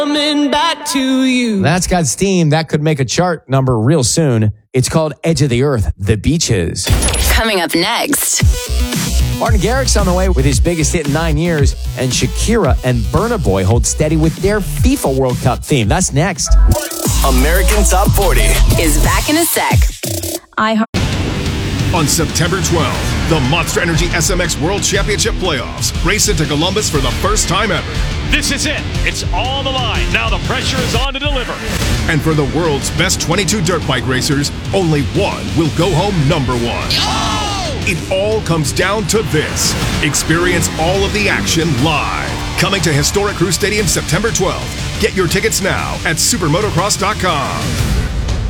Coming back to you. That's got steam. That could make a chart number real soon. It's called Edge of the Earth, The Beaches. Coming up next. Martin Garrix's on the way with his biggest hit in 9 years, and Shakira and Burna Boy hold steady with their FIFA World Cup theme. That's next. American Top 40 Is back in a sec. On September 12th, the Monster Energy SMX World Championship Playoffs race into Columbus for the first time ever. This is it. It's all on the line. Now the pressure is on to deliver. And for the world's best 22 dirt bike racers, only one will go home number one. It all comes down to this. Experience all of the action live. Coming to historic Crew Stadium September 12th. Get your tickets now at supermotocross.com.